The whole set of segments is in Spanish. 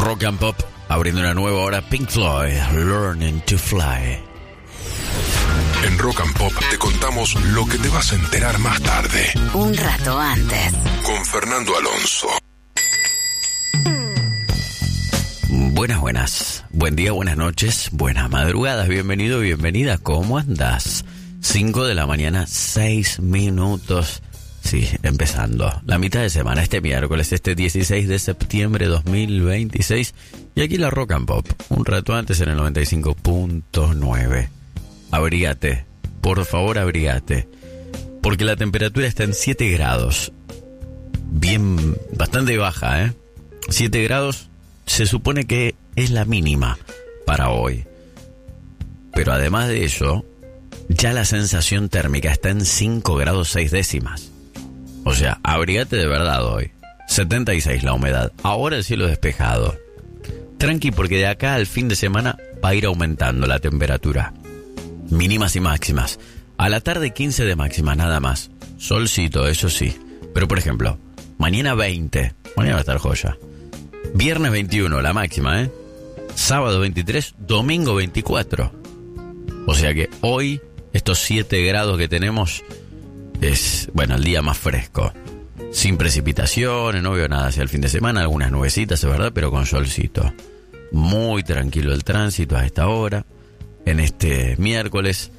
Rock and Pop, abriendo una nueva hora, Pink Floyd, Learning to Fly. En Rock and Pop te contamos lo que te vas a enterar más tarde. Un rato antes. Con Fernando Alonso. Buenas. Buen día, buenas noches, buenas madrugadas. Bienvenido, bienvenida. ¿Cómo andás? 5 de la mañana, 6 minutos. Sí, empezando. La mitad de semana, este miércoles, este 16 de septiembre de 2026. Y aquí la Rock and Pop, un rato antes en el 95.9. Abrígate, por favor abrígate. Porque la temperatura está en 7 grados. Bastante baja, ¿eh? 7 grados se supone que es la mínima para hoy. Pero además de eso, ya la sensación térmica está en 5 grados 6 décimas. O sea, abrígate de verdad hoy. 76 la humedad. Ahora el cielo despejado. Tranqui, porque de acá al fin de semana va a ir aumentando la temperatura. Mínimas y máximas. A la tarde 15 de máxima, nada más. Solcito, eso sí. Pero por ejemplo, mañana 20. Mañana va a estar joya. Viernes 21, la máxima, ¿eh? Sábado 23, domingo 24. O sea que hoy, estos 7 grados que tenemos... es, bueno, el día más fresco. Sin precipitaciones, no veo nada hacia el fin de semana. Algunas nubecitas, es verdad, pero con solcito. Muy tranquilo el tránsito a esta hora. En este miércoles,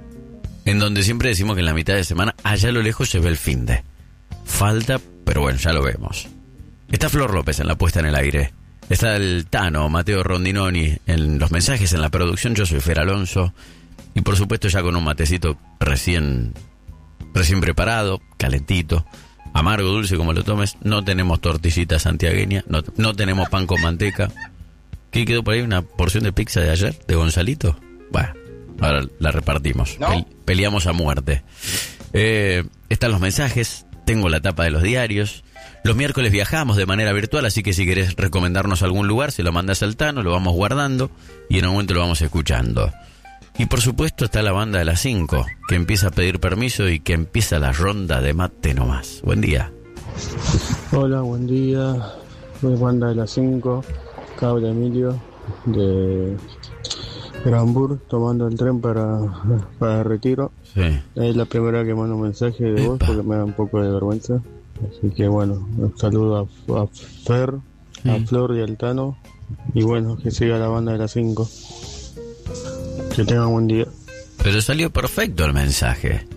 en donde siempre decimos que en la mitad de semana, allá a lo lejos se ve el finde. Falta, pero bueno, ya lo vemos. Está Flor López en la puesta en el aire. Está el Tano, Mateo Rondinoni en los mensajes, en la producción. Yo soy Fer Alonso. Y por supuesto ya con un matecito recién preparado, calentito, amargo, dulce, como lo tomes. No tenemos tortillita santiagueña, no tenemos pan con manteca. ¿Qué quedó por ahí? ¿Una porción de pizza de ayer, de Gonzalito? Bueno, ahora la repartimos. ¿No? Peleamos a muerte. Están los mensajes, tengo la tapa de los diarios. Los miércoles viajamos de manera virtual, así que si querés recomendarnos algún lugar, se lo mandas al Tano, lo vamos guardando y en un momento lo vamos escuchando. Y por supuesto está la banda de las 5, que empieza a pedir permiso y que empieza la ronda de mate nomás. Buen día. Hola, buen día. Soy banda de las 5, Cable Emilio, de Granburg, tomando el tren para Retiro. Sí. Es la primera que mando un mensaje de voz porque me da un poco de vergüenza. Así que bueno, un saludo a Fer, a Flor y al Tano. Y bueno, que siga la banda de las 5. Que tengan buen día. Pero salió perfecto el mensaje.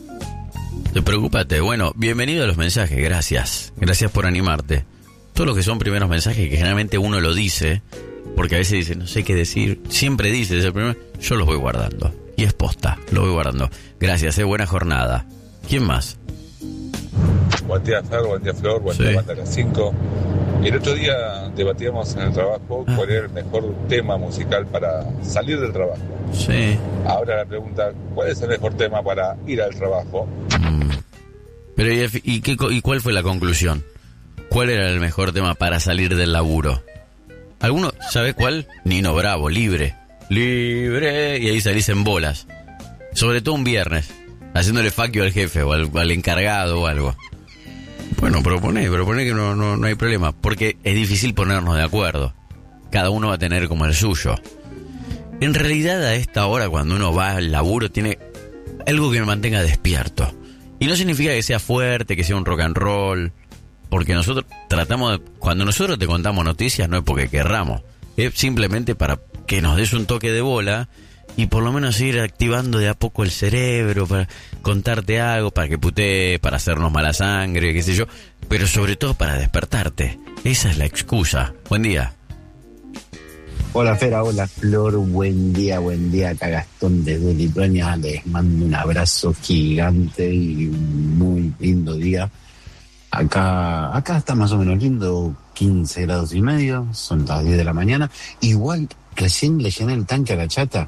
Te preocúpate. Bueno, bienvenido a los mensajes, gracias. Gracias por animarte. Todos los que son primeros mensajes, que generalmente uno lo dice, porque a veces dice, no sé qué decir. Siempre dice ese primero, yo los voy guardando. Y es posta, lo voy guardando. Gracias, buena jornada. ¿Quién más? Buen día, Fer, buen día, Flor, buen día, banda de las 5. El otro día debatíamos en el trabajo cuál era el mejor tema musical para salir del trabajo. Sí. Ahora la pregunta, ¿cuál es el mejor tema para ir al trabajo? Pero ¿y cuál fue la conclusión? ¿Cuál era el mejor tema para salir del laburo? ¿Alguno sabe cuál? Nino Bravo, Libre. Libre. Y ahí salís en bolas. Sobre todo un viernes, haciéndole fuck you al jefe o al encargado o algo. Bueno, propone que no hay problema, porque es difícil ponernos de acuerdo. Cada uno va a tener como el suyo. En realidad, a esta hora, cuando uno va al laburo, tiene algo que me mantenga despierto. Y no significa que sea fuerte, que sea un rock and roll, porque nosotros cuando nosotros te contamos noticias, no es porque querramos, es simplemente para que nos des un toque de bola y por lo menos ir activando de a poco el cerebro, para contarte algo, para que putees, para hacernos mala sangre, qué sé yo, pero sobre todo para despertarte. Esa es la excusa. Buen día. Hola Fera, hola Flor, buen día, acá Gastón desde Lituania, les mando un abrazo gigante y un muy lindo día. Acá está más o menos lindo, 15 grados y medio, son las 10 de la mañana, igual recién le llené el tanque a la chata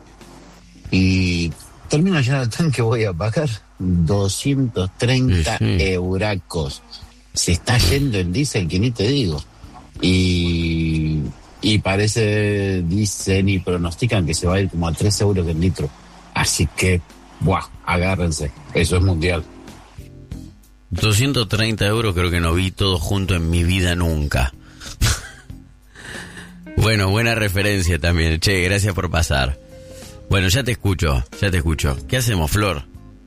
y termino de llenar el tanque, voy a pagar 230 euracos. Se está yendo el diésel, que ni te digo. Y parece, dicen y pronostican que se va a ir como a 3 euros el litro. Así que, agárrense. Eso es mundial. 230 euros creo que no vi todo junto en mi vida nunca. Bueno, buena referencia también. Che, gracias por pasar. Bueno, ya te escucho. ¿Qué hacemos, Flor?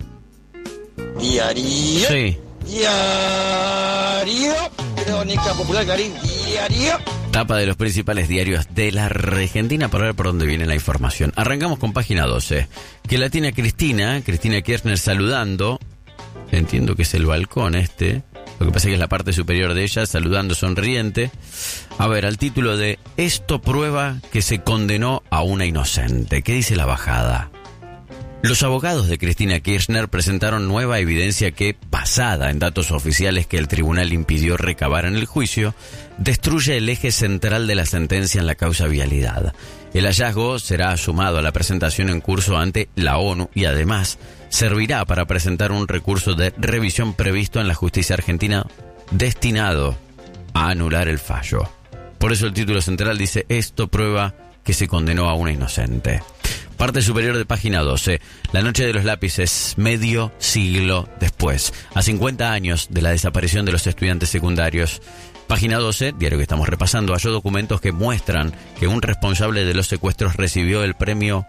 Diario. Sí. Diario. Crónica Popular Clarín. Diario. Tapa de los principales diarios de la Argentina para ver por dónde viene la información. Arrancamos con página 12. Que la tiene Cristina Kirchner saludando. Entiendo que es el balcón este. Lo que pasa es que es la parte superior de ella, saludando sonriente. A ver, al título de Esto prueba que se condenó a una inocente. ¿Qué dice la bajada? Los abogados de Cristina Kirchner presentaron nueva evidencia que, basada en datos oficiales que el tribunal impidió recabar en el juicio, destruye el eje central de la sentencia en la causa vialidad. El hallazgo será sumado a la presentación en curso ante la ONU y además servirá para presentar un recurso de revisión previsto en la justicia argentina destinado a anular el fallo. Por eso el título central dice Esto prueba que se condenó a una inocente. Parte superior de página 12. La noche de los lápices, medio siglo después. A 50 años de la desaparición de los estudiantes secundarios. Página 12, diario que estamos repasando, halló documentos que muestran que un responsable de los secuestros recibió el premio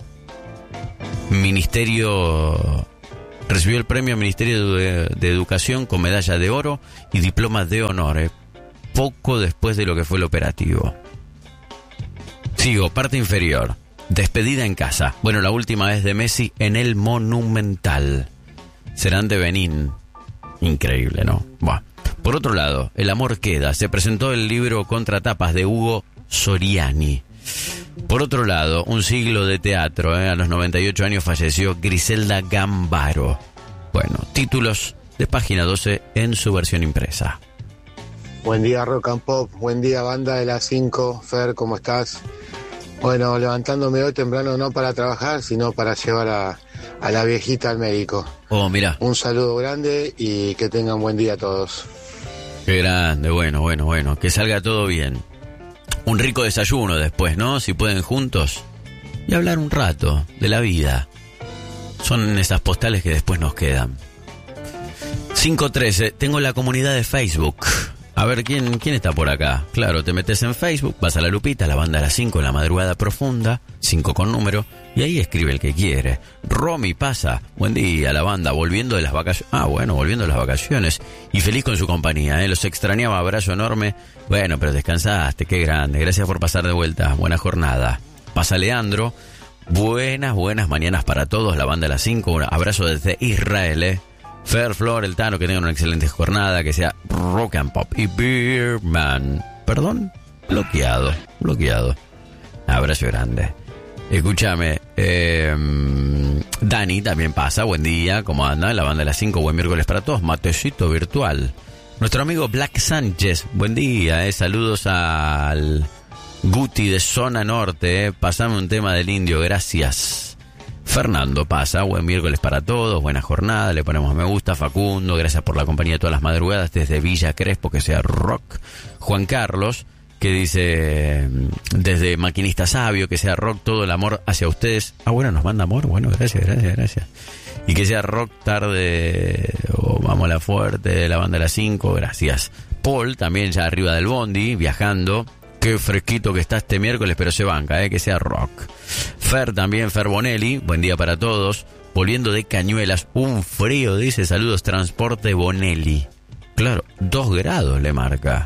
Ministerio de Educación con medalla de oro y diploma de honor, poco después de lo que fue el operativo. Sigo, parte inferior. Despedida en casa. Bueno, la última vez de Messi en el Monumental. Serán de Benín. Increíble, ¿no? Buah. Por otro lado, El amor queda. Se presentó el libro Contratapas de Hugo Soriani. Por otro lado, un siglo de teatro. A los 98 años falleció Griselda Gambaro. Bueno, títulos de página 12 en su versión impresa. Buen día, Rock and Pop. Buen día, banda de las 5. Fer, ¿cómo estás? Bueno, levantándome hoy temprano no para trabajar, sino para llevar a la viejita al médico. Oh, mira. Un saludo grande y que tengan buen día todos. Qué grande, bueno. Que salga todo bien. Un rico desayuno después, ¿no? Si pueden juntos. Y hablar un rato de la vida. Son esas postales que después nos quedan. 5:13. Tengo la comunidad de Facebook. A ver, ¿quién está por acá? Claro, te metes en Facebook, vas a la lupita, la banda a las 5, la madrugada profunda, 5 con número, y ahí escribe el que quiere. Romy pasa, buen día, la banda, volviendo de las vacaciones. Volviendo de las vacaciones. Y feliz con su compañía, los extrañaba, abrazo enorme. Bueno, pero descansaste, qué grande, gracias por pasar de vuelta, buena jornada. Pasa Leandro, buenas mañanas para todos, la banda a las 5, un abrazo desde Israel, Fer, Flor, el Tano, que tengan una excelente jornada, que sea Rock and Pop y Beerman. Perdón, bloqueado. Abrazo grande. Escúchame, Dani también pasa, buen día, ¿cómo anda? La banda de las 5, buen miércoles para todos, matecito virtual. Nuestro amigo Black Sánchez, buen día, saludos al Guti de Zona Norte, pasame un tema del Indio, gracias. Fernando pasa, buen miércoles para todos, buena jornada, le ponemos me gusta. Facundo, gracias por la compañía de todas las madrugadas desde Villa Crespo, que sea rock. Juan Carlos, que dice desde Maquinista Sabio, que sea rock, todo el amor hacia ustedes. Bueno, nos manda amor, bueno, gracias. Y que sea rock tarde, vamos a la fuerte, la banda de las 5, gracias. Paul, también ya arriba del bondi, viajando. Qué fresquito que está este miércoles, pero se banca, que sea rock. Fer también, Fer Bonelli, buen día para todos. Volviendo de Cañuelas, un frío, dice, saludos, Transporte Bonelli. Claro, 2 grados le marca.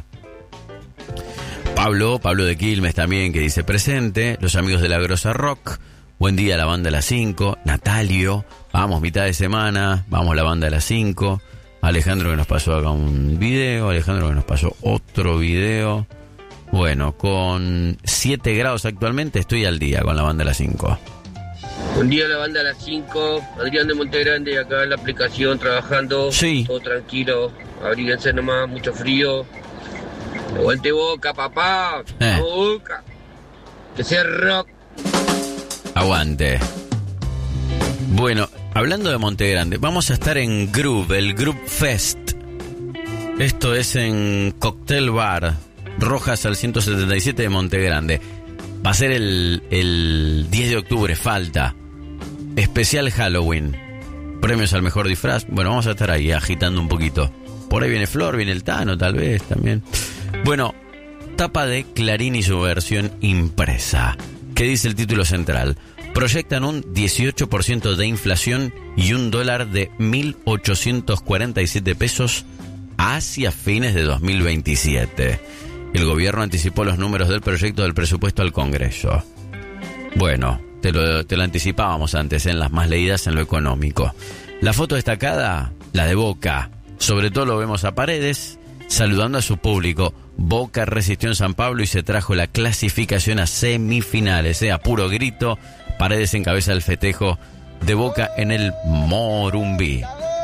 Pablo de Quilmes también, que dice presente. Los amigos de la Grosa Rock, buen día la banda de las 5. Natalio, vamos, mitad de semana, vamos la banda de las 5. Alejandro, que nos pasó acá un video. Alejandro, que nos pasó otro video. Bueno, con 7 grados actualmente estoy al día con la banda de las 5. Buen día, la banda de las 5. Adrián de Montegrande, acá en la aplicación trabajando. Sí. Todo tranquilo. Abríguense nomás, mucho frío. Aguante Boca, papá. Boca. Que sea rock. Aguante. Bueno, hablando de Montegrande, vamos a estar en Groove, el Groove Fest. Esto es en Cocktail Bar Rojas al 177 de Montegrande. Va a ser el 10 de octubre, falta. Especial Halloween. Premios al mejor disfraz. Bueno, vamos a estar ahí agitando un poquito. Por ahí viene Flor, viene el Tano, tal vez también. Bueno, Tapa de Clarín y su versión impresa. ¿Qué dice el título central? Proyectan un 18% de inflación y un dólar de 1.847 pesos hacia fines de 2027. El gobierno anticipó los números del proyecto del presupuesto al Congreso. Bueno, te lo anticipábamos antes en las más leídas en lo económico. La foto destacada, la de Boca. Sobre todo lo vemos a Paredes saludando a su público. Boca resistió en San Pablo y se trajo la clasificación a semifinales. A puro grito, Paredes encabeza el festejo de Boca en el Morumbí.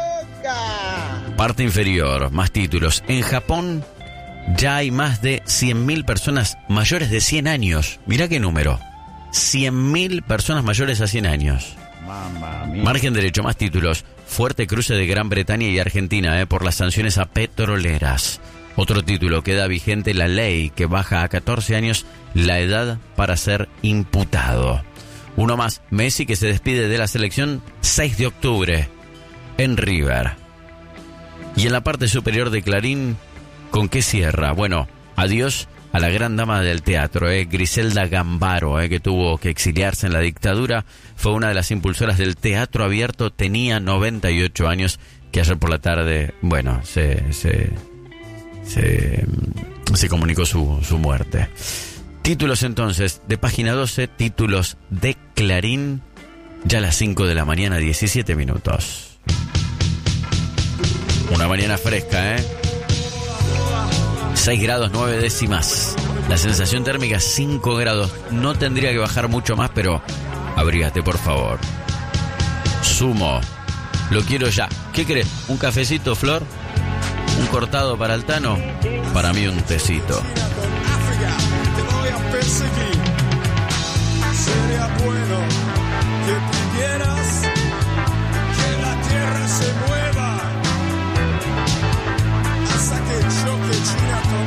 Parte inferior, más títulos. En Japón ya hay más de 100.000 personas mayores de 100 años. Mirá qué número. 100.000 personas mayores a 100 años. Margen derecho, más títulos. Fuerte cruce de Gran Bretaña y Argentina por las sanciones a petroleras. Otro título, queda vigente la ley que baja a 14 años la edad para ser imputado. Uno más, Messi que se despide de la selección 6 de octubre en River. Y en la parte superior de Clarín, ¿con qué cierra? Bueno, adiós a la gran dama del teatro, Griselda Gambaro, que tuvo que exiliarse en la dictadura. Fue una de las impulsoras del teatro abierto, tenía 98 años, que ayer por la tarde, bueno, se comunicó su muerte. Títulos entonces de página 12, títulos de Clarín, ya a las 5 de la mañana, 17 minutos. Una mañana fresca, 6 grados 9 décimas. La sensación térmica 5 grados. No tendría que bajar mucho más, pero abrígate, por favor. Sumo. Lo quiero ya. ¿Qué querés? ¿Un cafecito, Flor? ¿Un cortado para el Tano? Para mí un tecito. África, te voy a perseguir.